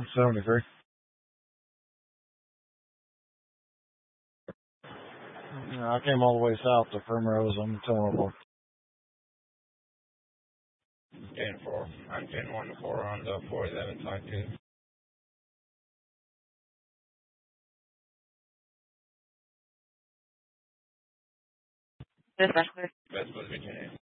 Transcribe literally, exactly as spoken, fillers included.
seventy-three. Yeah, I came all the way south to Primrose. I'm telling you. ten four. I'm ten one four on the four eleven five two. This is clear. That's supposed to be ten.